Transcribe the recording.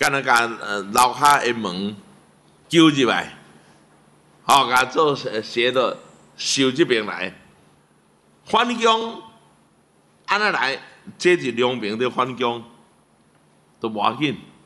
敢若甲楼下的门揪入来，甲做斜的收这边来，反攻安尼来，这是两边的反攻都无要紧，